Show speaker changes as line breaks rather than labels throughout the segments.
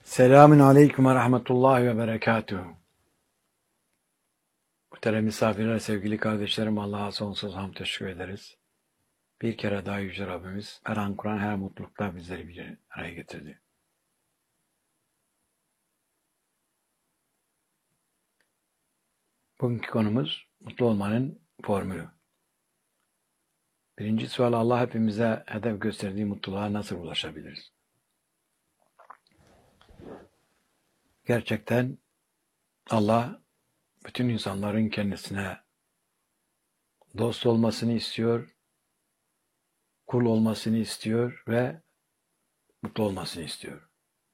Selamün aleyküm ve rahmetullahi ve berekatuhu. Muhterem misafirler, sevgili kardeşlerim, Allah'a sonsuz hamd teşekkür ederiz. Bir kere daha Yüce Rabbimiz her an Kur'an, her mutlulukta bizleri bir araya getirdi. Bugünkü konumuz mutlu olmanın formülü. Birinci sual, Allah hepimize hedef gösterdiği mutluluğa nasıl ulaşabiliriz? Gerçekten Allah bütün insanların kendisine dost olmasını istiyor, kul olmasını istiyor ve mutlu olmasını istiyor.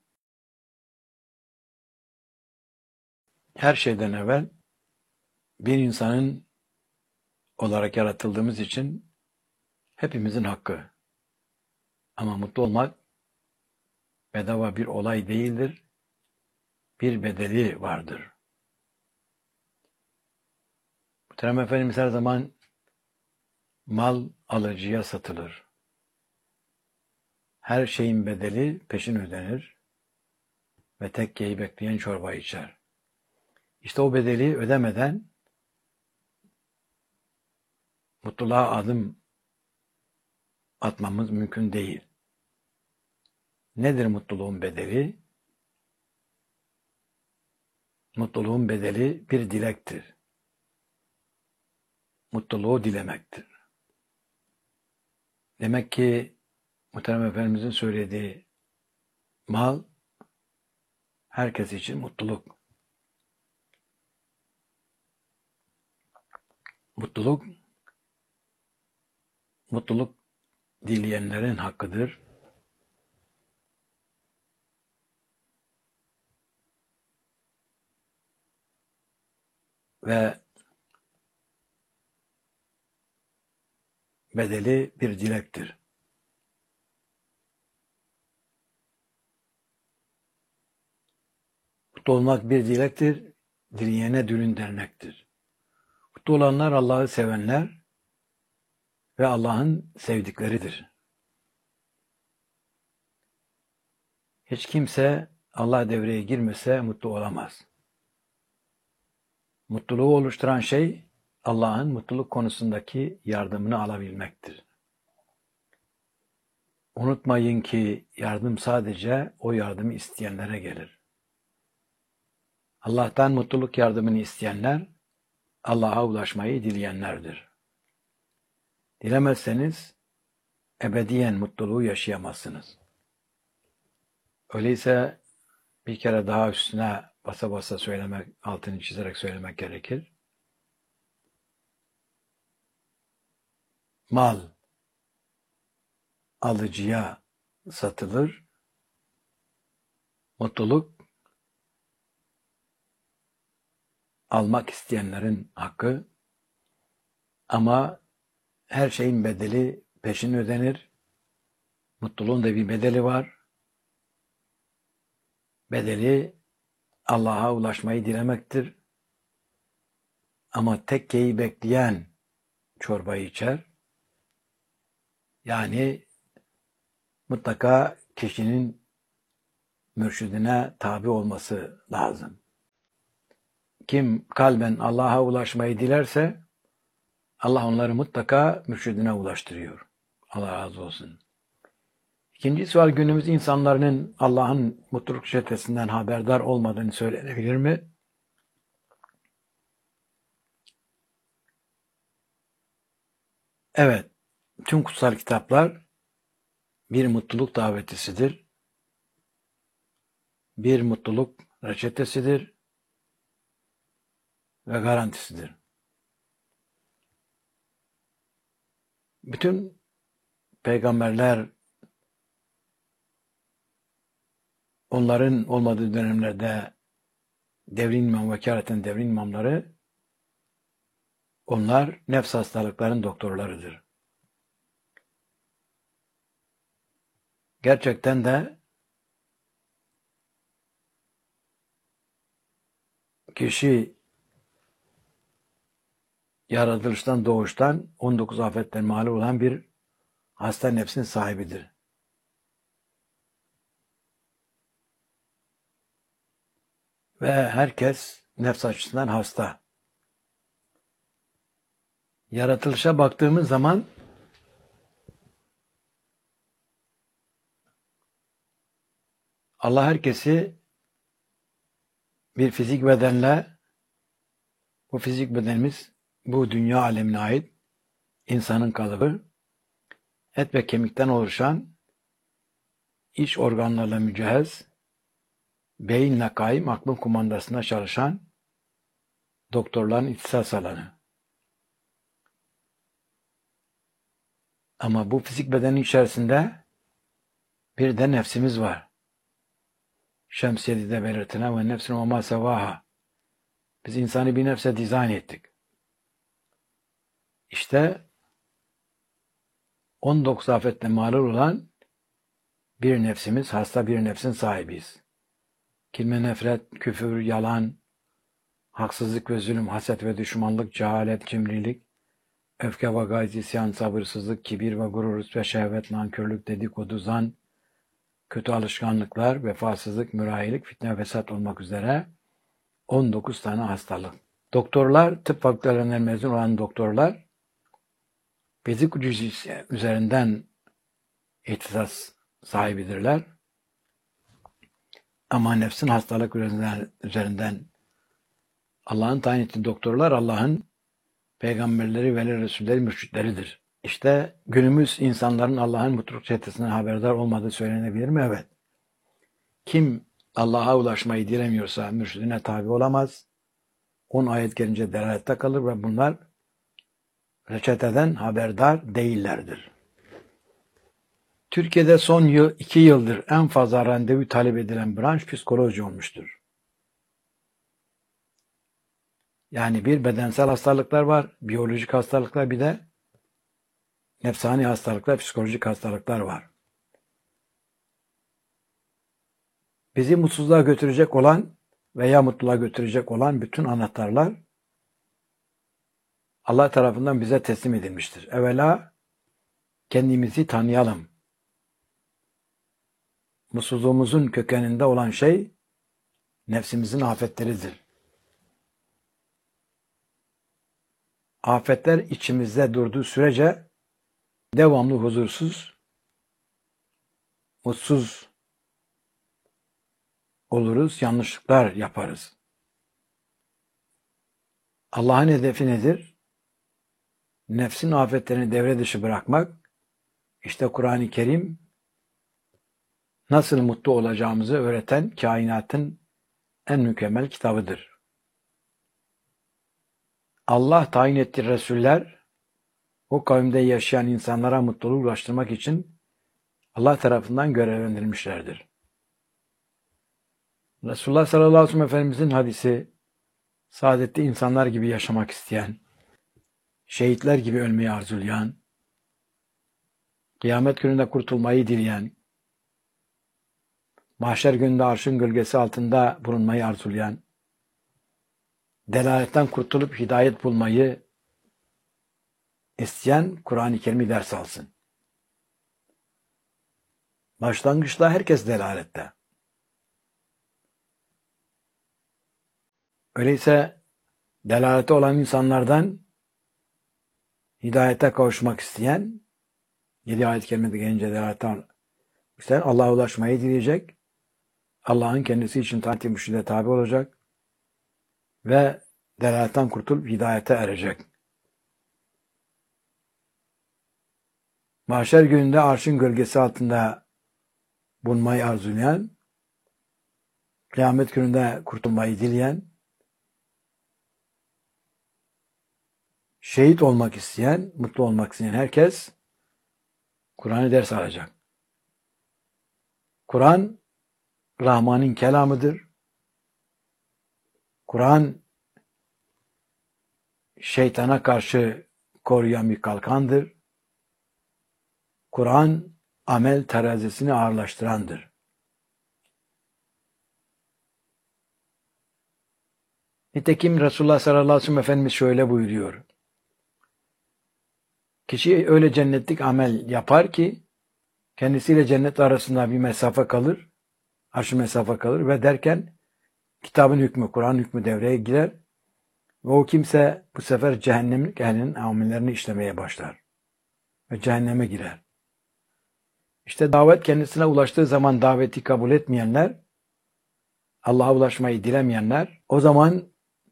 Her şeyden evvel bir insanın olarak yaratıldığımız için hepimizin hakkı. Ama mutlu olmak bedava bir olay değildir. Bir bedeli vardır. Muhterem Efendimiz her zaman mal alıcıya satılır. Her şeyin bedeli peşin ödenir ve tekkeyi bekleyen çorba içer. İşte o bedeli ödemeden mutluluğa adım atmamız mümkün değil. Nedir mutluluğun bedeli? Mutluluğun bedeli bir dilektir. Mutluluğu dilemektir. Demek ki Muhterem Efendimizin söylediği mal herkes için mutluluk. Mutluluk dileyenlerin hakkıdır. Ve bedeli bir dilektir. Mutlu olmak bir dilektir, dileyene dülün dernektir. Mutlu olanlar Allah'ı sevenler ve Allah'ın sevdikleridir. Hiç kimse Allah devreye girmese mutlu olamaz. Mutluluğu oluşturan şey Allah'ın mutluluk konusundaki yardımını alabilmektir. Unutmayın ki yardım sadece o yardımı isteyenlere gelir. Allah'tan mutluluk yardımını isteyenler Allah'a ulaşmayı dileyenlerdir. Dilemezseniz ebediyen mutluluğu yaşayamazsınız. Öyleyse bir kere daha üstüne basa basa söylemek, altını çizerek söylemek gerekir. Mal alıcıya satılır, mutluluk almak isteyenlerin hakkı, ama her şeyin bedeli peşin ödenir. Mutluluğun da bir bedeli var. Bedeli Allah'a ulaşmayı dilemektir. Ama tekkeyi bekleyen çorbayı içer. Yani mutlaka kişinin mürşidine tabi olması lazım. Kim kalben Allah'a ulaşmayı dilerse Allah onları mutlaka mürşidine ulaştırıyor. Allah razı olsun. İkinci sual, günümüz insanların Allah'ın mutluluk çetesinden haberdar olmadığını söylenebilir mi? Evet, tüm kutsal kitaplar bir mutluluk davetisidir. Bir mutluluk reçetesidir ve garantisidir. Bütün peygamberler onların olmadığı dönemlerde devrin imam, vekaleten devrin imamları, onlar nefs hastalıkların doktorlarıdır. Gerçekten de kişi yaratılıştan, doğuştan 19 afetten mağlup olan bir hasta nefsin sahibidir. ve herkes nefs açısından hasta. Yaratılışa baktığımız zaman Allah herkesi bir fizik bedenle, bu fizik bedenimiz bu dünya alemine ait insanın kalıbı, et ve kemikten oluşan, iç organlarla mücehhez, beyinle kaim, aklın kumandasında çalışan doktorların ihtisas alanı. Ama bu fizik bedenin içerisinde bir de nefsimiz var. Şems 7'de belirtilen ve nefsin ve ma sevaha. Biz insanı bir nefse dizayn ettik. İşte 19 afetle mağrur olan bir nefsimiz, hasta bir nefsin sahibiyiz. Kin, nefret, küfür, yalan, haksızlık ve zulüm, haset ve düşmanlık, cehalet, cimrilik, öfke ve gayz, isyan, sabırsızlık, kibir ve gurur ve şehvet, nankörlük, dedikodu, zan, kötü alışkanlıklar, vefasızlık, mürahilik, fitne, fesat olmak üzere 19 tane hastalık. Doktorlar, tıp fakültelerinden mezun olan doktorlar, fizik üzerinden ihtisas sahibidirler. Ama nefsin hastalık üzerinden Allah'ın tayin ettiği doktorlar, Allah'ın peygamberleri, veli, resulleri, mürşitleridir. İşte günümüz insanların Allah'ın mutluluk çetesinden haberdar olmadığı söylenebilir mi? Evet. Kim Allah'a ulaşmayı dilemiyorsa mürşidine tabi olamaz. 10 ayet gelince delalette kalır ve bunlar reçeteden haberdar değillerdir. Türkiye'de son 2 yıldır en fazla randevu talep edilen branş psikoloji olmuştur. Yani bir bedensel hastalıklar var, biyolojik hastalıklar, bir de nefsani hastalıklar, psikolojik hastalıklar var. Bizi mutsuzluğa götürecek olan veya mutluluğa götürecek olan bütün anahtarlar Allah tarafından bize teslim edilmiştir. Evvela kendimizi tanıyalım. Mutsuzluğumuzun kökeninde olan şey nefsimizin afetleridir. Afetler içimizde durduğu sürece devamlı huzursuz, mutsuz oluruz, yanlışlıklar yaparız. Allah'ın hedefi nedir? Nefsin afetlerini devre dışı bırakmak. İşte Kur'an-ı Kerim nasıl mutlu olacağımızı öğreten kainatın en mükemmel kitabıdır. Allah tayin ettiği Resuller, o kavimde yaşayan insanlara mutluluğu ulaştırmak için Allah tarafından görevlendirilmişlerdir. Resulullah sallallahu aleyhi ve sellem Efendimizin hadisi, saadetli insanlar gibi yaşamak isteyen, şehitler gibi ölmeyi arzulayan, kıyamet gününde kurtulmayı dileyen, mahşer gününde arşın gölgesi altında bulunmayı arzulayan, delaletten kurtulup hidayet bulmayı isteyen Kur'an-ı Kerim'i ders alsın. Başlangıçta herkes delalette. Öyleyse delalete olan insanlardan hidayete kavuşmak isteyen, 7 ayet-i kerimede gelince delaletten isteyen Allah'a ulaşmayı dileyecek, Allah'ın kendisi için taati mürşide tabi olacak ve delaletten kurtulup hidayete erecek. Mahşer gününde arşın gölgesi altında bulunmayı arzulayan, kıyamet gününde kurtulmayı dileyen, şehit olmak isteyen, mutlu olmak isteyen herkes Kur'an'ı ders alacak. Kur'an, Rahman'ın kelamıdır. Kur'an, şeytana karşı koruyan bir kalkandır. Kur'an, amel terazisini ağırlaştırandır. Nitekim Resulullah sallallahu aleyhi ve sellem Efendimiz şöyle buyuruyor. Kişi öyle cennetlik amel yapar ki kendisiyle cennet arasında bir mesafe kalır, arş mesafe kalır ve derken kitabın hükmü, Kur'an hükmü devreye girer ve o kimse bu sefer cehennemlik ehlinin amellerini işlemeye başlar ve cehenneme girer. İşte davet kendisine ulaştığı zaman daveti kabul etmeyenler, Allah'a ulaşmayı dilemeyenler, o zaman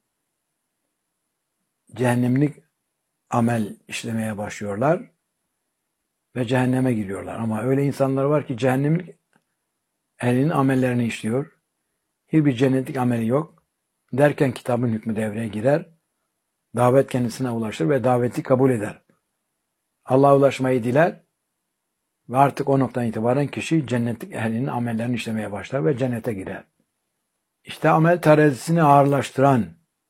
cehennemlik amel işlemeye başlıyorlar ve cehenneme giriyorlar. Ama öyle insanlar var ki cehennemlik ehlinin amellerini işliyor. Hiçbir cennetlik ameli yok. Derken kitabın hükmü devreye girer. Davet kendisine ulaşır ve daveti kabul eder. Allah'a ulaşmayı diler ve artık o noktadan itibaren kişi cennetlik ehlinin amellerini işlemeye başlar ve cennete girer. İşte amel terazisini ağırlaştıran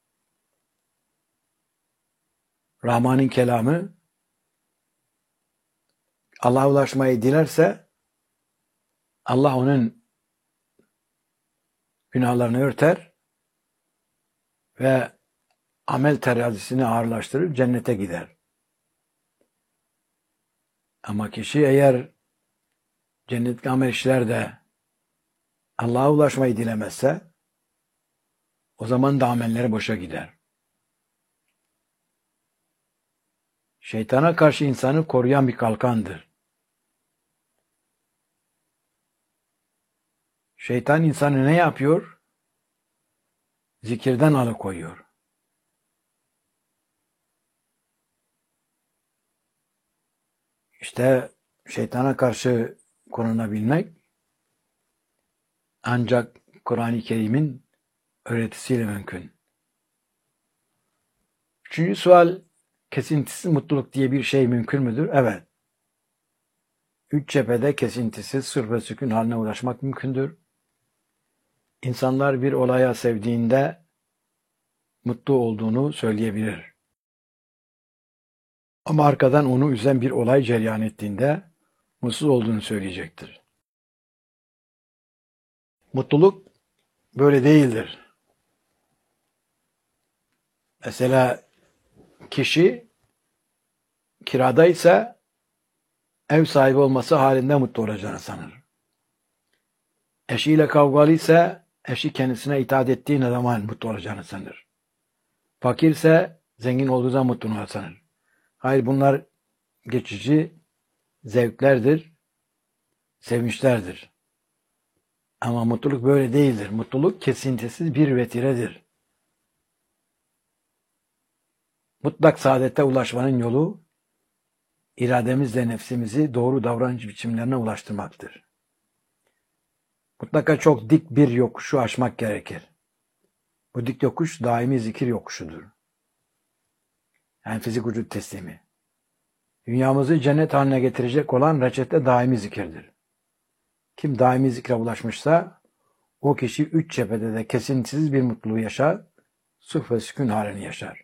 Rahman'ın kelamı, Allah'a ulaşmayı dilerse Allah onun günahlarını örter ve amel terazisini ağırlaştırır, cennete gider. Ama kişi eğer cennetlik amel işler de Allah'a ulaşmayı dilemezse o zaman da amelleri boşa gider. Şeytana karşı insanı koruyan bir kalkandır. Şeytan insanı ne yapıyor? Zikirden alıkoyuyor. İşte şeytana karşı korunabilmek ancak Kur'an-ı Kerim'in öğretisiyle mümkün. Üçüncü sual, kesintisiz mutluluk diye bir şey mümkün müdür? Evet. Üç cephede kesintisiz sır ve sükun haline ulaşmak mümkündür. İnsanlar bir olaya sevdiğinde mutlu olduğunu söyleyebilir. Ama arkadan onu üzen bir olay cereyan ettiğinde mutsuz olduğunu söyleyecektir. Mutluluk böyle değildir. Mesela kişi kiradaysa ev sahibi olması halinde mutlu olacağını sanır. Eşiyle kavgalıysa eşi kendisine itaat ettiği zaman mutlu olacağını sanır. Fakirse zengin olduğu zaman mutlu olacağını sanır. Hayır, bunlar geçici zevklerdir, sevinçlerdir. Ama mutluluk böyle değildir. Mutluluk kesintisiz bir vetiredir. Mutlak saadete ulaşmanın yolu, irademizle nefsimizi doğru davranış biçimlerine ulaştırmaktır. Mutlaka çok dik bir yokuşu aşmak gerekir. Bu dik yokuş daimi zikir yokuşudur. Yani fizik vücut teslimi. Dünyamızı cennet haline getirecek olan reçete daimi zikirdir. Kim daimi zikre ulaşmışsa o kişi üç cephede de kesintisiz bir mutluluğu yaşar, suf ve sükun halini yaşar.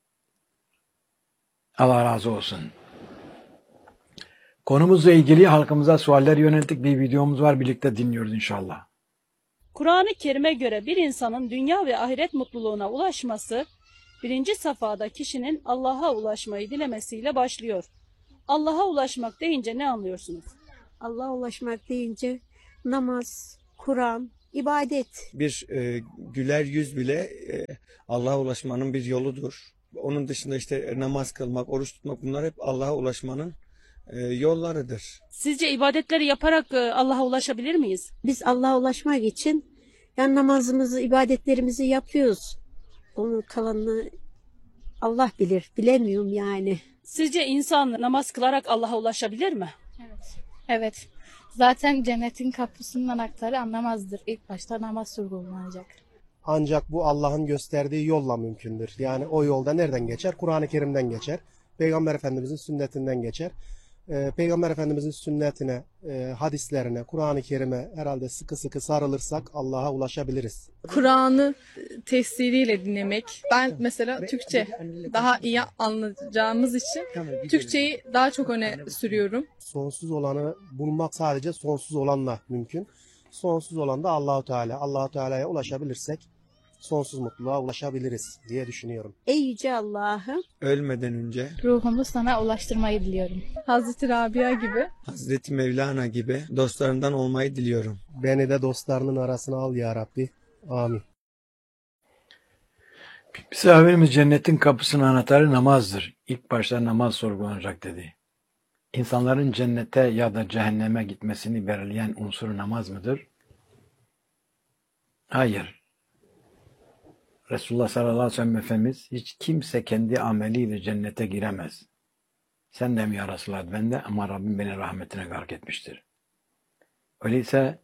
Allah razı olsun. Konumuzla ilgili halkımıza sualler yönelttik bir videomuz var, birlikte dinliyoruz inşallah.
Kur'an-ı Kerim'e göre bir insanın dünya ve ahiret mutluluğuna ulaşması, birinci safhada kişinin Allah'a ulaşmayı dilemesiyle başlıyor. Allah'a ulaşmak deyince ne anlıyorsunuz?
Allah'a ulaşmak deyince namaz, Kur'an, ibadet.
Bir güler yüz bile Allah'a ulaşmanın bir yoludur. Onun dışında işte namaz kılmak, oruç tutmak, bunlar hep Allah'a ulaşmanın yollarıdır.
Sizce ibadetleri yaparak Allah'a ulaşabilir miyiz?
Biz Allah'a ulaşmak için yani namazımızı, ibadetlerimizi yapıyoruz. Onun kalanını Allah bilir, bilemiyorum yani.
Sizce insan namaz kılarak Allah'a ulaşabilir mi?
Evet. Zaten cennetin kapısının anahtarı namazdır. İlk başta namaz sorgulanacak.
Ancak bu Allah'ın gösterdiği yolla mümkündür. Yani o yolda nereden geçer? Kur'an-ı Kerim'den geçer. Peygamber Efendimizin sünnetinden geçer. Peygamber Efendimizin sünnetine, hadislerine, Kur'an-ı Kerim'e herhalde sıkı sıkı sarılırsak Allah'a ulaşabiliriz.
Kur'an'ı tefsiriyle dinlemek. Ben mesela Türkçe daha iyi anlayacağımız için Türkçeyi daha çok öne sürüyorum.
Sonsuz olanı bulmak sadece sonsuz olanla mümkün. Sonsuz olan da Allahu Teala. Allahu Teala'ya ulaşabilirsek sonsuz mutluluğa ulaşabiliriz diye düşünüyorum.
Ey yüce Allah'ım,
Ölmeden önce
Ruhumu sana ulaştırmayı diliyorum.
Hazreti Rabia gibi.
Hazreti Mevlana gibi dostlarından olmayı diliyorum.
Beni de dostlarının arasına al ya Rabbi. Amin.
Misafirimiz cennetin kapısının anahtarı namazdır. İlk başta namaz sorgulanacak dedi. İnsanların cennete ya da cehenneme gitmesini belirleyen unsur namaz mıdır? Hayır. Resulullah sallallahu aleyhi ve sellem Efendimiz hiç kimse kendi ameliyle cennete giremez. Sen de mi ya Resulullah? Ben de, ama Rabbim beni rahmetine gark etmiştir. Öyleyse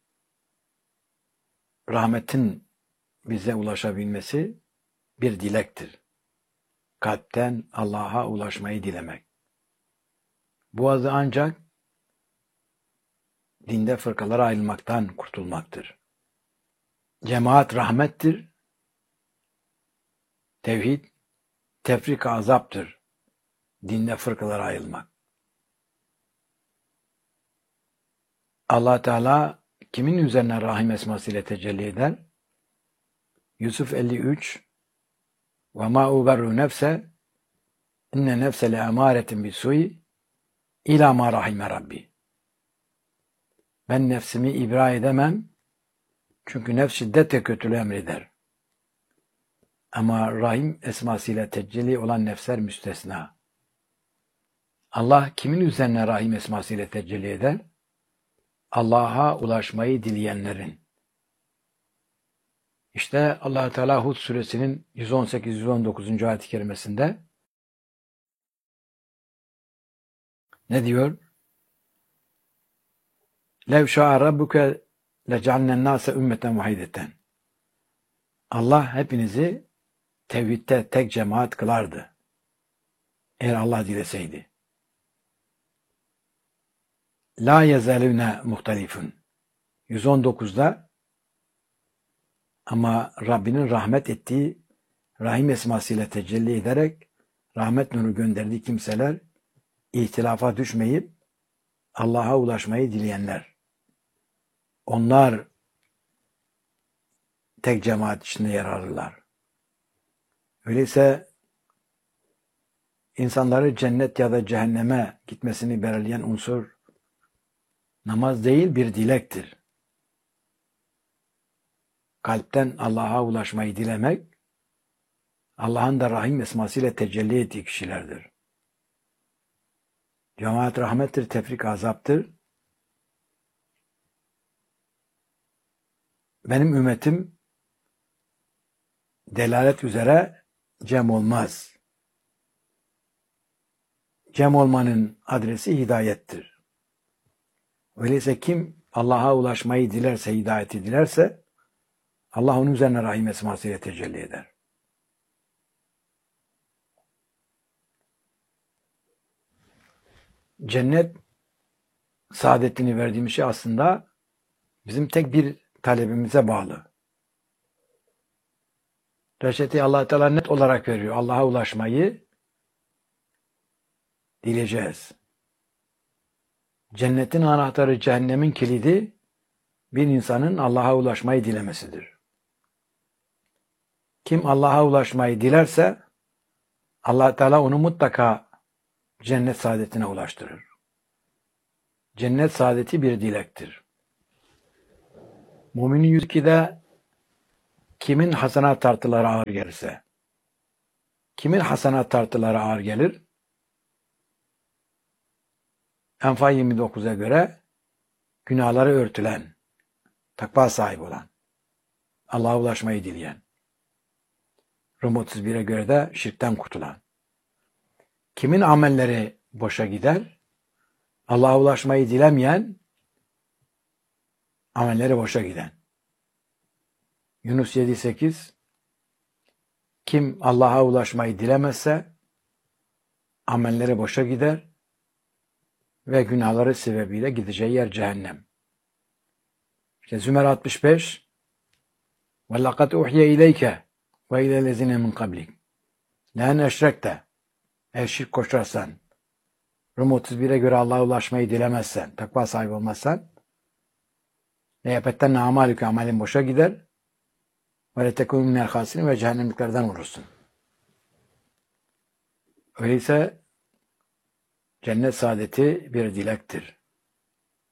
rahmetin bize ulaşabilmesi bir dilektir. Kalpten Allah'a ulaşmayı dilemek. Bu ancak dinde fırkalara ayrılmaktan kurtulmaktır. Cemaat rahmettir. Tevhid, tefrika azaptır. Dinde fırkalara ayrılmak. Allah Teala kimin üzerine rahim esmasıyla tecelli eder? Yusuf 53 ve ma uberru nefse inne nefse le emaretin bisu'i ila ma rahime rabbi. Ben nefsimi ibra edemem çünkü nefs şiddetle kötülüğü emreder. Ama rahim esmasıyla tecelli olan nefsler müstesna. Allah kimin üzerine rahim esmasıyla tecelli eder? Allah'a ulaşmayı dileyenlerin. İşte Allah Teala Hud suresinin 118-119. ayet-i kerimesinde ne diyor? Lev şa'a rabbuke lec'alnen nase ümmeten vahideten. Allah hepinizi tevhidde tek cemaat kılardı. Eğer Allah dileseydi. La yezalune muhtalifun. 119'da ama Rabbinin rahmet ettiği rahim esmasıyla tecelli ederek rahmet nuru gönderdiği kimseler ihtilafa düşmeyip Allah'a ulaşmayı dileyenler. Onlar tek cemaat içinde yer alırlar. Öyleyse insanları cennet ya da cehenneme gitmesini belirleyen unsur namaz değil, bir dilektir. Kalpten Allah'a ulaşmayı dilemek, Allah'ın da rahim esmasıyla tecelli ettiği kişilerdir. Cemaat rahmettir, tefrik azaptır. Benim ümmetim delalet üzere cem olmaz. Cem olmanın adresi hidayettir. Öyleyse kim Allah'a ulaşmayı dilerse, hidayeti dilerse, Allah onun üzerine rahim esmasıyla tecelli eder. Cennet saadetini verdiğimiz şey aslında bizim tek bir talebimize bağlı. Reçeteyi Allah Teala net olarak veriyor. Allah'a ulaşmayı dileyeceğiz. Cennetin anahtarı, cehennemin kilidi bir insanın Allah'a ulaşmayı dilemesidir. Kim Allah'a ulaşmayı dilerse Allah Teala onu mutlaka cennet saadetine ulaştırır. Cennet saadeti bir dilektir. Müminin 102'de kimin hasenat tartıları ağır gelirse, kimin hasenat tartıları ağır gelir? Enfal 29'a göre günahları örtülen, takva sahibi olan, Allah'a ulaşmayı dileyen. Rum 31'e göre de şirkten kurtulan. Kimin amelleri boşa gider? Allah'a ulaşmayı dilemeyen, amelleri boşa giden. Yunus 7-8 kim Allah'a ulaşmayı dilemezse amelleri boşa gider ve günahları sebebiyle gideceği yer cehennem. İşte Zümer 65 وَلَّقَدْ اُحْيَ اِلَيْكَ وَاِلَى الَّذِينَ مِنْ قَبْلِكَ لَاَنْ اَشْرَكْتَ eğer şirk koşarsan, Rum 31'e göre Allah'a ulaşmayı dilemezsen, takva sahibi olmazsan لَيَبَتَّنَّ عَمَالِكَ amelin boşa gider وَلَتَكُنْ مِنَ الْخَاسِرِينَ ve cehennemliklerden olursun. Öyleyse cennet saadeti bir dilektir.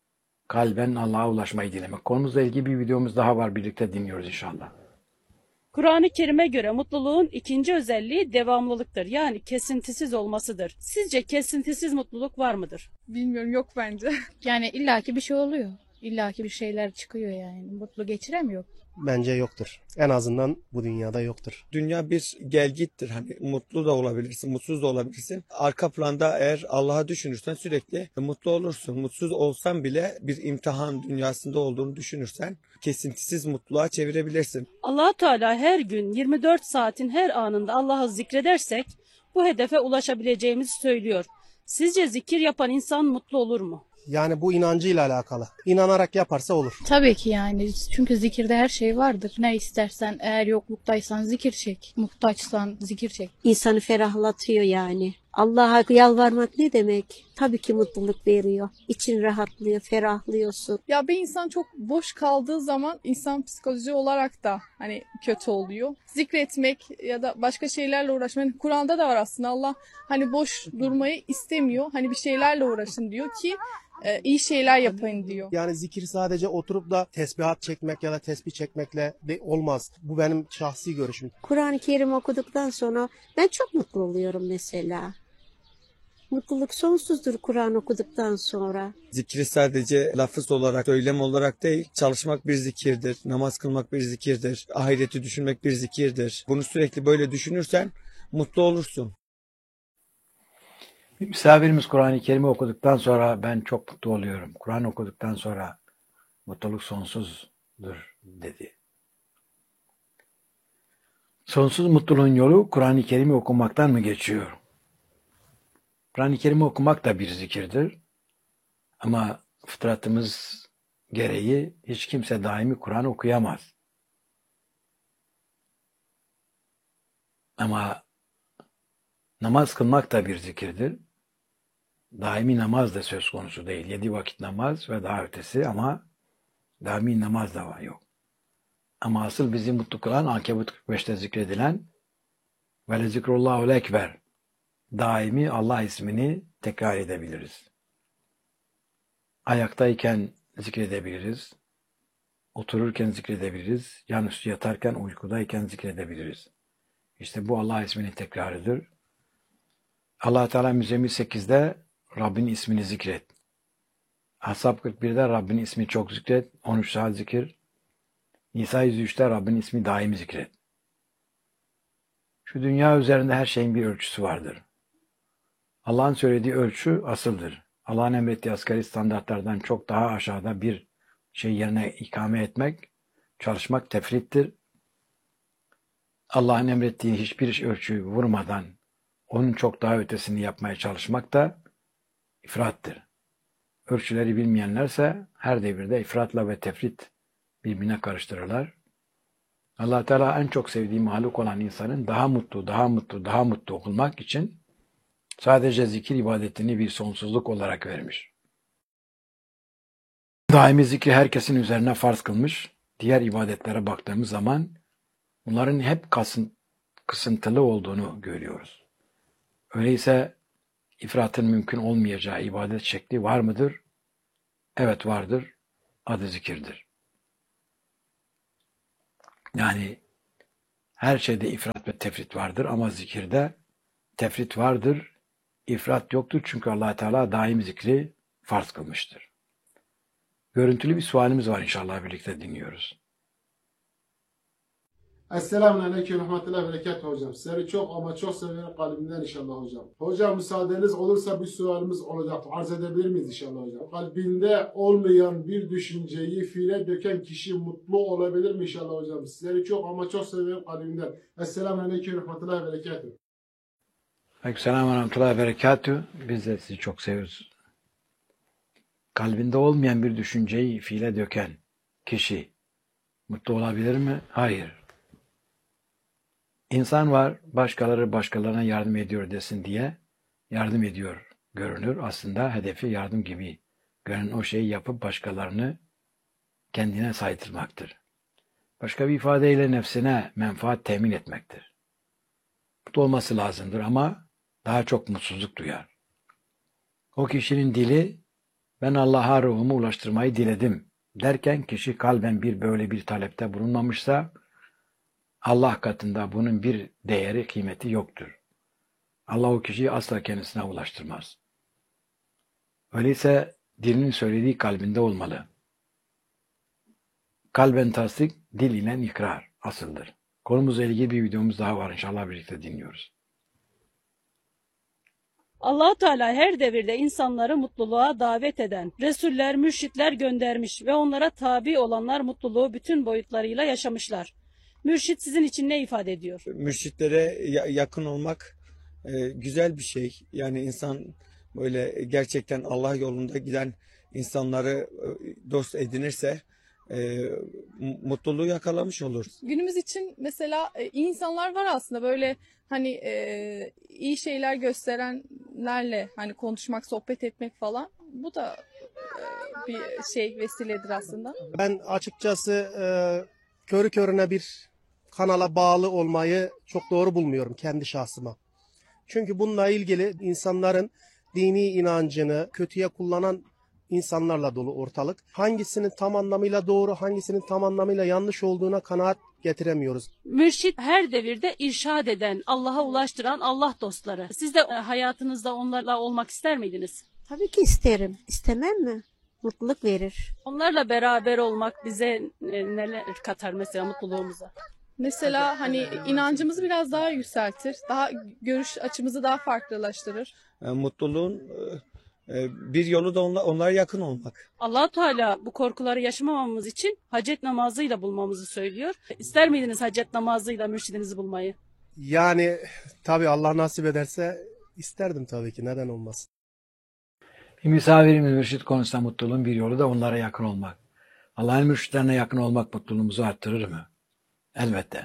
Kalben Allah'a ulaşmayı dilemek. Konumuzla ilgili bir videomuz daha var. Birlikte dinliyoruz inşallah.
Kur'an-ı Kerim'e göre mutluluğun ikinci özelliği devamlılıktır. Yani kesintisiz olmasıdır. Sizce kesintisiz mutluluk var mıdır?
Bilmiyorum, yok bence.
Yani illaki bir şey oluyor. İllaki bir şeyler çıkıyor yani. Mutlu geçiremiyor.
Bence yoktur. En azından bu dünyada yoktur.
Dünya bir gelgittir. Hani mutlu da olabilirsin, mutsuz da olabilirsin. Arka planda eğer Allah'ı düşünürsen sürekli mutlu olursun. Mutsuz olsan bile bir imtihan dünyasında olduğunu düşünürsen kesintisiz mutluluğa çevirebilirsin.
Allah Teala her gün 24 saatin her anında Allah'ı zikredersek bu hedefe ulaşabileceğimizi söylüyor. Sizce zikir yapan insan mutlu olur mu?
Yani bu inancıyla alakalı. İnanarak yaparsa olur.
Tabii ki yani. Çünkü zikirde her şey vardır. Ne istersen, eğer yokluktaysan zikir çek. Muhtaçsan zikir çek.
İnsanı ferahlatıyor yani. Allah'a yalvarmak ne demek? Tabii ki mutluluk veriyor. İçin rahatlıyor, ferahlıyorsun.
Ya bir insan çok boş kaldığı zaman insan psikoloji olarak da hani kötü oluyor. Zikretmek ya da başka şeylerle uğraşmak. Hani Kur'an'da da var aslında, Allah hani boş durmayı istemiyor. Hani bir şeylerle uğraşın diyor ki iyi şeyler yapın diyor.
Yani zikir sadece oturup da tesbihat çekmek ya da tesbih çekmekle de olmaz. Bu benim şahsi görüşüm.
Kur'an-ı Kerim okuduktan sonra ben çok mutlu oluyorum mesela. Mutluluk sonsuzdur Kur'an okuduktan sonra.
Zikri sadece lafız olarak, söylem olarak değil, çalışmak bir zikirdir, namaz kılmak bir zikirdir, ahireti düşünmek bir zikirdir. Bunu sürekli böyle düşünürsen mutlu olursun.
Bir misafirimiz Kur'an-ı Kerim'i okuduktan sonra ben çok mutlu oluyorum. Kur'an okuduktan sonra mutluluk sonsuzdur dedi. Sonsuz mutluluğun yolu Kur'an-ı Kerim'i okumaktan mı geçiyor? Kur'an-ı Kerim'i okumak da bir zikirdir. Ama fıtratımız gereği hiç kimse daimi Kur'an okuyamaz. Ama namaz kılmak da bir zikirdir. Daimi namaz da söz konusu değil. 7 vakit namaz ve daha ötesi ama daimi namaz da var yok. Ama asıl bizi mutlu kılan Ankebut 45'te zikredilen ve le zikrullahu ekber. Daimi Allah ismini tekrar edebiliriz. Ayaktayken zikredebiliriz. Otururken zikredebiliriz. Yanüstü yatarken, uykudayken zikredebiliriz. İşte bu Allah isminin tekrarıdır. Allah Teala Müzzemmil 8'de Rabbin ismini zikret. Ashab 41'de Rabbin ismi çok zikret. 13 saat zikir. Nisa 103'te Rabbin ismi daim zikret. Şu dünya üzerinde her şeyin bir ölçüsü vardır. Allah'ın söylediği ölçü asıldır. Allah'ın emrettiği asgari standartlardan çok daha aşağıda bir şey yerine ikame etmek, çalışmak tefrittir. Allah'ın emrettiği hiçbir ölçüyü vurmadan onun çok daha ötesini yapmaya çalışmak da ifrattır. Ölçüleri bilmeyenlerse her devirde ifratla ve tefrit birbirine karıştırırlar. Allah Teala en çok sevdiği mahluk olan insanın daha mutlu, daha mutlu, daha mutlu olmak için sadece zikir ibadetini bir sonsuzluk olarak vermiş. Daimi zikri herkesin üzerine farz kılmış. Diğer ibadetlere baktığımız zaman bunların hep kısıntılı olduğunu görüyoruz. Öyleyse ifratın mümkün olmayacağı ibadet şekli var mıdır? Evet vardır. Adı zikirdir. Yani her şeyde ifrat ve tefrit vardır ama zikirde tefrit vardır, ifrat yoktur çünkü Allah Teala daim zikri farz kılmıştır. Görüntülü bir sualimiz var, inşallah birlikte dinliyoruz.
Esselamun Aleyküm ve Rahmetullahi ve Berekatuhu hocam. Seni çok ama çok seviyorum kalbimden inşallah hocam. Hocam müsaadeniz olursa bir sualimiz olacak. Arz edebilir miyiz inşallah hocam? Kalbinde olmayan bir düşünceyi fiile döken kişi mutlu olabilir mi inşallah hocam? Seni çok ama çok seviyorum kalbimden. Esselamun Aleyküm ve Rahmetullahi ve Berekatuhu.
Aleykümselam ve Rahmetullahi ve Berekatuhu. Biz de sizi çok seviyoruz. Kalbinde olmayan bir düşünceyi fiile döken kişi mutlu olabilir mi? Hayır. İnsan var, başkaları başkalarına yardım ediyor desin diye yardım ediyor görünür. Aslında hedefi yardım gibi görünen o şeyi yapıp başkalarını kendine saydırmaktır. Başka bir ifadeyle nefsine menfaat temin etmektir. Mutlu olması lazımdır ama daha çok mutsuzluk duyar. O kişinin dili ben Allah'a ruhumu ulaştırmayı diledim derken kişi kalben böyle bir talepte bulunmamışsa Allah katında bunun bir değeri, kıymeti yoktur. Allah o kişiyi asla kendisine ulaştırmaz. Öyleyse dilinin söylediği kalbinde olmalı. Kalben tasdik, dil ile ikrar asıldır. Konumuzla ilgili bir videomuz daha var, inşallah birlikte dinliyoruz.
Allah Teala her devirde insanları mutluluğa davet eden resuller, mürşitler göndermiş ve onlara tabi olanlar mutluluğu bütün boyutlarıyla yaşamışlar. Mürşit sizin için ne ifade ediyor?
Mürşitlere yakın olmak güzel bir şey. Yani insan böyle gerçekten Allah yolunda giden insanları dost edinirse mutluluğu yakalamış olur.
Günümüz için mesela iyi insanlar var aslında böyle hani iyi şeyler gösterenlerle hani konuşmak, sohbet etmek falan. Bu da bir şey vesiledir aslında.
Ben açıkçası körü körüne bir kanala bağlı olmayı çok doğru bulmuyorum kendi şahsıma. Çünkü bununla ilgili insanların dini inancını kötüye kullanan insanlarla dolu ortalık. Hangisinin tam anlamıyla doğru, hangisinin tam anlamıyla yanlış olduğuna kanaat getiremiyoruz.
Mürşit her devirde irşad eden, Allah'a ulaştıran Allah dostları. Siz de hayatınızda onlarla olmak ister miydiniz?
Tabii ki isterim. İstemem mi? Mutluluk verir.
Onlarla beraber olmak bize neler katar mesela mutluluğumuza?
Mesela hani inancımızı biraz daha yükseltir, daha görüş açımızı daha farklılaştırır.
Mutluluğun bir yolu da onlara yakın olmak.
Allah Teala bu korkuları yaşamamamız için hacet namazıyla bulmamızı söylüyor. İster miydiniz hacet namazıyla mürşidinizi bulmayı?
Yani tabii Allah nasip ederse isterdim tabii ki. Neden olmasın?
Bir misafirimiz mürşit konusunda mutluluğun bir yolu da onlara yakın olmak. Allah'ın mürşitlerine yakın olmak mutluluğumuzu arttırır mı? Elbette.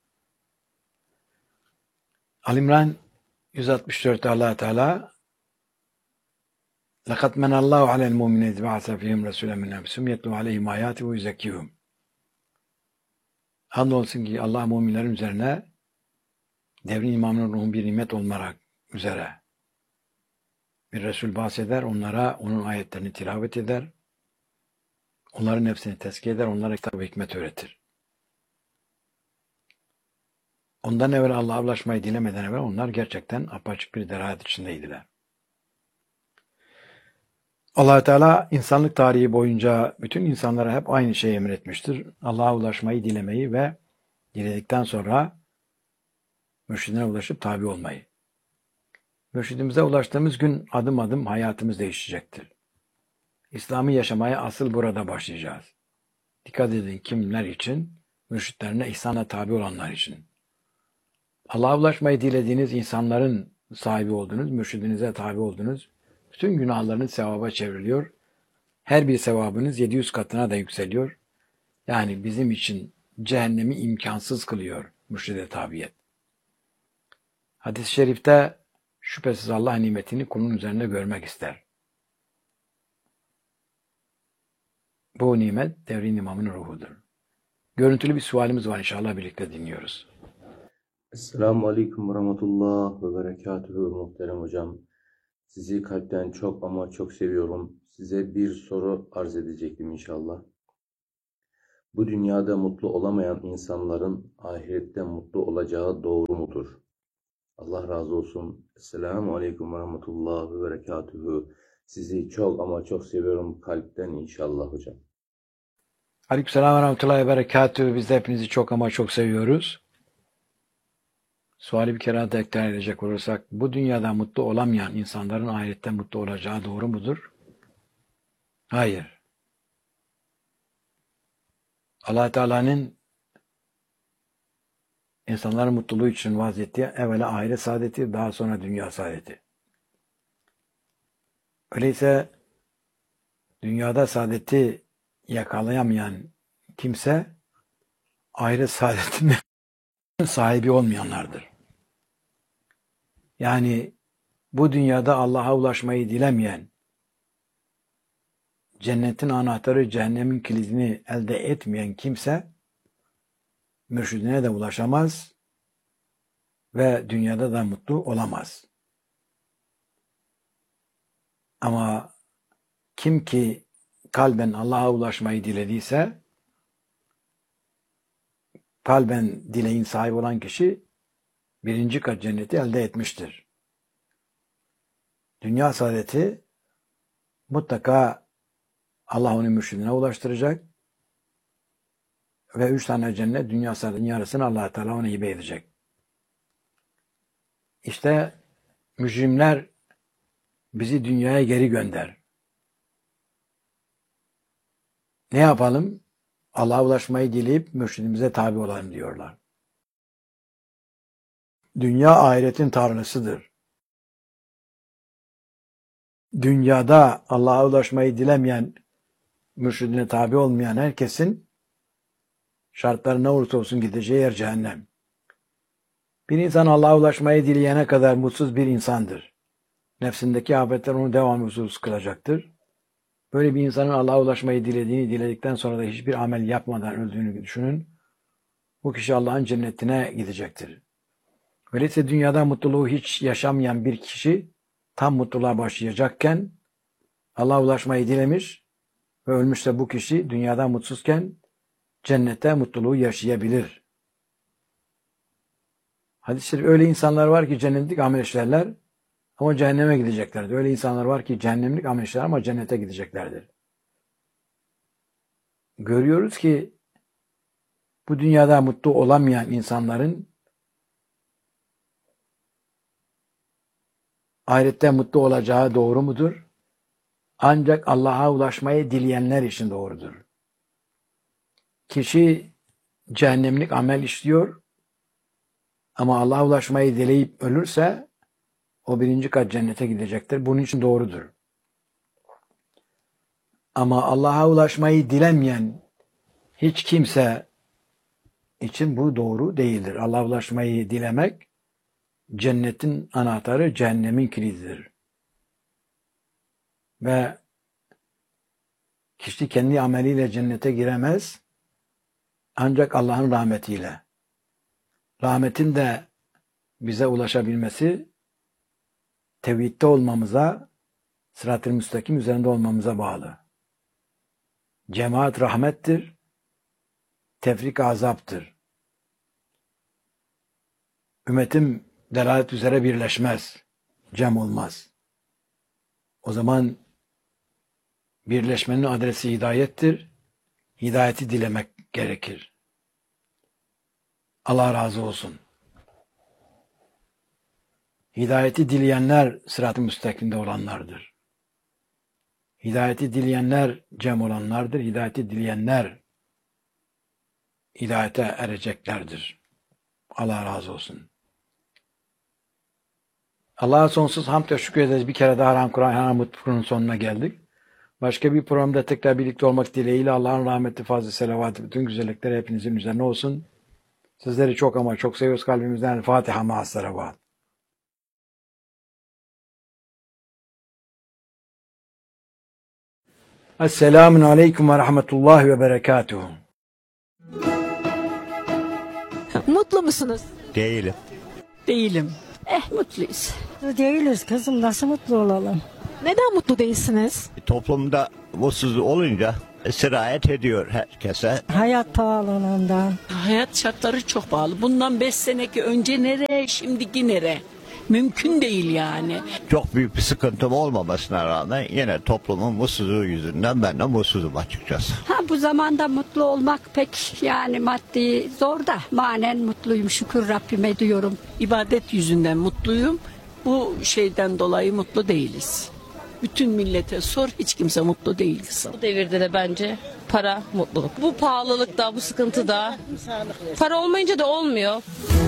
Ali-İmran 164'te Allah Teala لَقَدْ مَنَ اللّٰهُ عَلَى الْمُؤْمِنِينَ اِذْ بَعَثَ فِيهِمْ رَسُولًا مِنْ أَنْفُسِهِمْ يَتْلُو عَلَيْهِمْ آيَاتِهِ وَيُزَكِّيهِمْ. Andolsun ki Allah müminlerin üzerine devrin imamının ruhun bir nimet olmak üzere bir Resul bahseder, onlara onun ayetlerini tilavet eder, onların nefsini tezkiye eder, onlara kitap ve hikmet öğretir. Ondan evvel Allah'a ulaşmayı dilemeden evvel onlar gerçekten apaçık bir delalet içindeydiler. Allah Teala insanlık tarihi boyunca bütün insanlara hep aynı şeyi emretmiştir. Allah'a ulaşmayı dilemeyi ve diledikten sonra mürşidine ulaşıp tabi olmayı. Mürşidimize ulaştığımız gün adım adım hayatımız değişecektir. İslam'ı yaşamaya asıl burada başlayacağız. Dikkat edin kimler için? Mürşitlerine ihsanla tabi olanlar için. Allah'a ulaşmayı dilediğiniz insanların sahibi oldunuz, mürşidinize tabi oldunuz. Bütün günahlarınız sevaba çevriliyor. Her bir sevabınız 700 katına da yükseliyor. Yani bizim için cehennemi imkansız kılıyor mürşide tabiyet. Hadis-i şerifte şüphesiz Allah nimetini kulun üzerinde görmek ister. Bu nimet devrin imamının ruhudur. Görüntülü bir sualimiz var, inşallah birlikte dinliyoruz.
Esselamu Aleyküm ve Rahmetullah ve Berekatühü muhterem hocam. Sizi kalpten çok ama çok seviyorum. Size bir soru arz edecektim inşallah. Bu dünyada mutlu olamayan insanların ahirette mutlu olacağı doğru mudur? Allah razı olsun. Esselamu Aleyküm ve Rahmetullah ve Berekatühü. Sizi çok ama çok seviyorum kalpten inşallah hocam.
Aleykümselam ve rahmetullahi ve berekatühü. Biz de hepinizi çok ama çok seviyoruz. Suali bir kere daha tekrar edecek olursak, bu dünyada mutlu olamayan insanların ahirette mutlu olacağı doğru mudur? Hayır. Allah Teala'nın insanların mutluluğu için vaaz ettiği evvela ahiret saadeti, daha sonra dünya saadeti. Öyleyse dünyada saadeti yakalayamayan kimse ahiret saadetinin sahibi olmayanlardır. Yani bu dünyada Allah'a ulaşmayı dilemeyen, cennetin anahtarı, cehennemin kilidini elde etmeyen kimse mürşidine de ulaşamaz ve dünyada da mutlu olamaz. Ama kim ki kalben Allah'a ulaşmayı dilediyse kalben dileğin sahibi olan kişi birinci kat cenneti elde etmiştir. Dünya saadeti mutlaka Allah onu mürşidine ulaştıracak ve 3 tane cennet dünya saadetinin yarısını Allah Teala ona hibe edecek. İşte mücrimler bizi dünyaya geri gönder. Ne yapalım? Allah'a ulaşmayı dileyip mürşidimize tabi olalım diyorlar. Dünya ahiretin tarlasıdır. Dünyada Allah'a ulaşmayı dilemeyen, mürşidine tabi olmayan herkesin şartları ne olursa olsun gideceği yer cehennem. Bir insan Allah'a ulaşmayı dileyene kadar mutsuz bir insandır. Nefsindeki afetler onu devamlı mutsuz kılacaktır. Böyle bir insanın Allah'a ulaşmayı diledikten sonra da hiçbir amel yapmadan öldüğünü düşünün. Bu kişi Allah'ın cennetine gidecektir. Öyleyse dünyada mutluluğu hiç yaşamayan bir kişi tam mutluluğa başlayacakken Allah'a ulaşmayı dilemiş ve ölmüşse bu kişi dünyada mutsuzken cennette mutluluğu yaşayabilir. Hadis-i öyle insanlar var ki cennetlik amel işlerler ama cehenneme gideceklerdir. Öyle insanlar var ki cehennemlik amel işler ama cennete gideceklerdir. Görüyoruz ki bu dünyada mutlu olamayan insanların ahirette mutlu olacağı doğru mudur? Ancak Allah'a ulaşmayı dileyenler için doğrudur. Kişi cehennemlik amel işliyor ama Allah'a ulaşmayı dileyip ölürse o birinci kat cennete gidecektir. Bunun için doğrudur. Ama Allah'a ulaşmayı dilemeyen hiç kimse için bu doğru değildir. Allah'a ulaşmayı dilemek cennetin anahtarı, cehennemin kilididir. Ve kişi kendi ameliyle cennete giremez ancak Allah'ın rahmetiyle. Rahmetin de bize ulaşabilmesi tevhidde olmamıza, sırat-ı müstakim üzerinde olmamıza bağlı. Cemaat rahmettir, tefrik azaptır. Ümmetim delalet üzere birleşmez, cem olmaz. O zaman birleşmenin adresi hidayettir, hidayeti dilemek gerekir. Allah razı olsun. Hidayeti dileyenler sırat-ı müstakimde olanlardır. Hidayeti dileyenler cem olanlardır. Hidayeti dileyenler hidayete ereceklerdir. Allah razı olsun. Allah'a sonsuz hamd ve şükür ederiz. Bir kere daha Haram Kur'an Haram Kur'an'ın sonuna geldik. Başka bir programda tekrar birlikte olmak dileğiyle Allah'ın rahmeti, fazla selavatı, bütün güzellikleri hepinizin üzerine olsun. Sizleri çok ama çok seviyoruz kalbimizden. Fatiha ma'as-salavat. Esselamun aleyküm ve rahmetullahi ve berekatuhu.
Mutlu musunuz?
Değilim.
Değilim.
Mutluyuz.
Değiliz kızım, nasıl mutlu olalım?
Neden mutlu değilsiniz?
Toplumda mutsuz olunca sirayet ediyor herkese.
Hayat pahalılığından.
Hayat şartları çok pahalı. Bundan 5 seneki önce nereye, şimdiki nereye? Mümkün değil yani.
Çok büyük bir sıkıntım olmamasına rağmen yine toplumun mutsuzluğu yüzünden ben de mutsuzum açıkçası.
Bu zamanda mutlu olmak pek yani maddi zor da manen mutluyum, şükür Rabbime diyorum. İbadet yüzünden mutluyum. Bu şeyden dolayı mutlu değiliz. Bütün millete sor, hiç kimse mutlu değil kızım.
Bu devirde de bence para mutluluk. Bu pahalılıkta, bu sıkıntıda para olmayınca da olmuyor.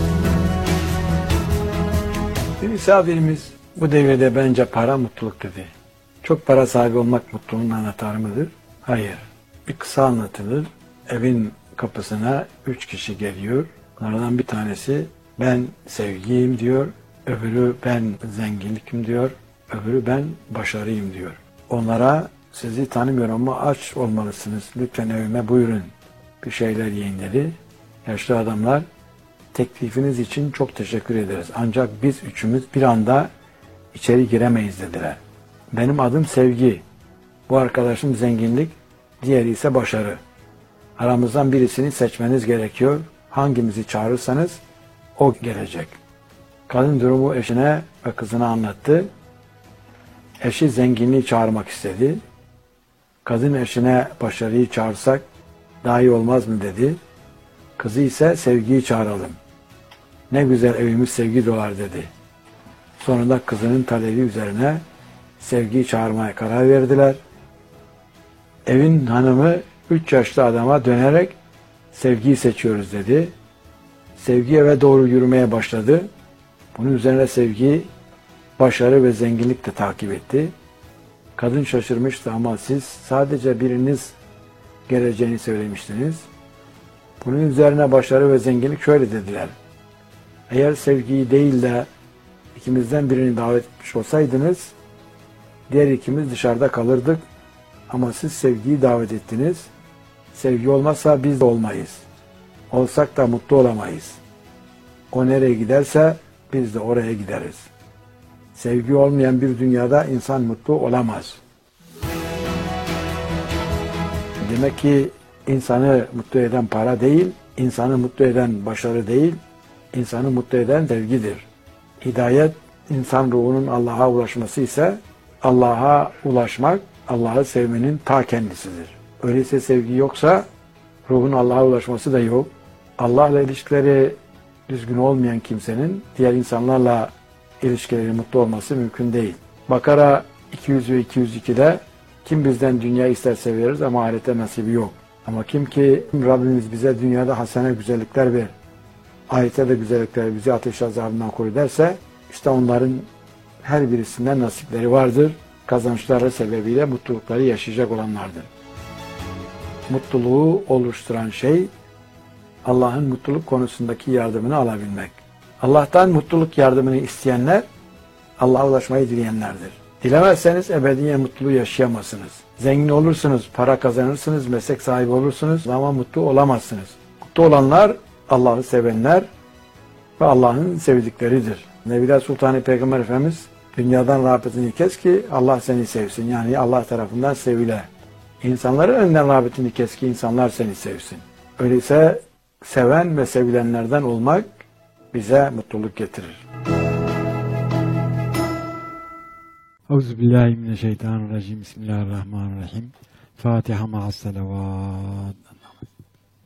Bir misafirimiz bu devirde bence para mutluluk dedi. Çok para sahibi olmak mutluluğun anahtarı mıdır? Hayır. Bir kısa anlatılır. Evin kapısına 3 kişi geliyor. Onlardan bir tanesi ben sevgiyim diyor. Öbürü ben zenginlikim diyor. Öbürü ben başarıyım diyor. Onlara sizi tanımıyorum ama aç olmalısınız. Lütfen evime buyurun. Bir şeyler yiyin dedi. Yaşlı adamlar teklifiniz için çok teşekkür ederiz. Ancak biz üçümüz bir anda içeri giremeyiz dediler. Benim adım Sevgi. Bu arkadaşım zenginlik. Diğeri ise başarı. Aramızdan birisini seçmeniz gerekiyor. Hangimizi çağırırsanız o gelecek. Kadın durumu eşine ve kızına anlattı. Eşi zenginliği çağırmak istedi. Kadın eşine başarıyı çağırsak daha iyi olmaz mı dedi. Kızı ise sevgiyi çağıralım. Ne güzel evimiz sevgi dolar dedi. Sonunda kızının talebi üzerine sevgiyi çağırmaya karar verdiler. Evin hanımı 3 yaşlı adama dönerek sevgiyi seçiyoruz dedi. Sevgi eve doğru yürümeye başladı. Bunun üzerine sevgi, başarı ve zenginlik de takip etti. Kadın şaşırmıştı ama siz sadece biriniz geleceğini söylemiştiniz. Bunun üzerine başarı ve zenginlik şöyle dediler. Eğer sevgiyi değil de ikimizden birini davet etmiş olsaydınız, diğer ikimiz dışarıda kalırdık. Ama siz sevgiyi davet ettiniz. Sevgi olmazsa biz de olmayız. Olsak da mutlu olamayız. O nereye giderse biz de oraya gideriz. Sevgi olmayan bir dünyada insan mutlu olamaz. Demek ki insanı mutlu eden para değil, insanı mutlu eden başarı değil, insanı mutlu eden sevgidir. Hidayet, insan ruhunun Allah'a ulaşması ise Allah'a ulaşmak, Allah'ı sevmenin ta kendisidir. Öyleyse sevgi yoksa ruhun Allah'a ulaşması da yok. Allah'la ilişkileri düzgün olmayan kimsenin diğer insanlarla ilişkileri mutlu olması mümkün değil. Bakara 200 ve 202'de kim bizden dünya isterse veririz ama ahirette nasibi yok. Ama kim ki Rabbimiz bize dünyada hasene güzellikler ver, ahirette de güzellikler bizi ateş azabından koru derse işte onların her birisinden nasipleri vardır. Kazançları sebebiyle mutlulukları yaşayacak olanlardır. Mutluluğu oluşturan şey Allah'ın mutluluk konusundaki yardımını alabilmek. Allah'tan mutluluk yardımını isteyenler Allah'a ulaşmayı dileyenlerdir. Dilemezseniz ebediyen mutluluğu yaşayamazsınız. Zengin olursunuz, para kazanırsınız, meslek sahibi olursunuz ama mutlu olamazsınız. Mutlu olanlar Allah'ı sevenler ve Allah'ın sevdikleridir. Nebiler Sultanı Peygamber Efendimiz dünyadan rağbetini kes ki Allah seni sevsin. Yani Allah tarafından sevile. İnsanların önünden rağbetini kes ki insanlar seni sevsin. Öyleyse seven ve sevilenlerden olmak bize mutluluk getirir. Euzubillahimineşşeytanirracim. Bismillahirrahmanirrahim. Fatiha ma'as salavat.